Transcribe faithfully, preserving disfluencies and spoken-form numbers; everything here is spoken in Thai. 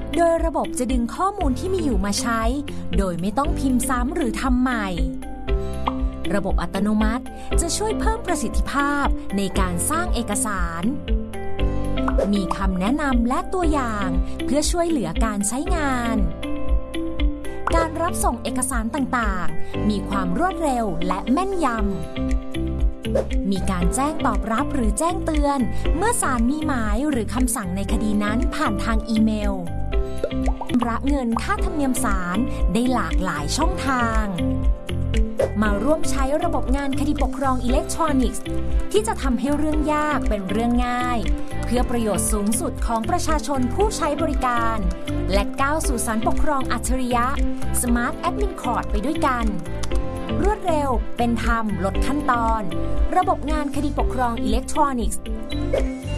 โดยระบบจะดึงข้อมูลที่มีอยู่มาใช้ โดยไม่ต้องพิมพ์ซ้ำหรือทำใหม่ระบบอัตโนมัติจะช่วยเพิ่มประสิทธิภาพในการสร้างเอกสารมีคำแนะนำและตัวอย่างเพื่อช่วยเหลือการใช้งานการรับส่งเอกสารต่างๆมีความรวดเร็วและแม่นยำมีการแจ้งตอบรับหรือแจ้งเตือนเมื่อศาลมีหมายหรือคำสั่งในคดีนั้นผ่านทางอีเมลชำระเงินค่าธรรมเนียมศาลได้หลากหลายช่องทางมาร่วมใช้ระบบงานคดีปกครองอิเล็กทรอนิกส์ที่จะทำให้เรื่องยากเป็นเรื่องง่ายเพื่อประโยชน์สูงสุดของประชาชนผู้ใช้บริการและก้าวสู่ศาลปกครองอัจฉริยะ Smart Admin Court ไปด้วยกันรวดเร็วเป็นธรรมลดขั้นตอนระบบงานคดีปกครองอิเล็กทรอนิกส์